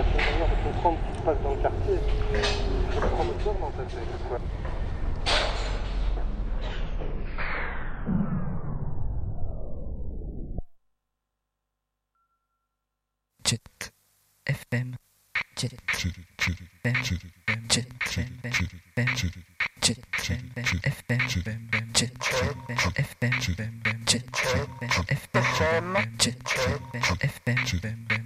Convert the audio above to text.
la seule manière de comprendre ce qui se passe dans le quartier, c'est de prendre le temps dans ta tête, quoi. Jet FM, Jet FM, Jet FM, Jet FM, Jet FM,